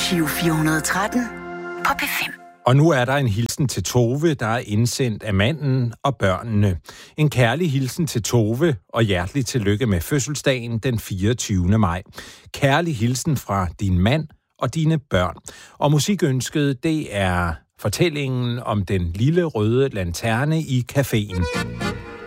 Giro 413 på P5. Og nu er der en hilsen til Tove, der er indsendt af manden og børnene. En kærlig hilsen til Tove, og hjertelig tillykke med fødselsdagen den 24. maj. Kærlig hilsen fra din mand og dine børn. Og musikønsket, det er fortællingen om den lille røde lanterne i caféen.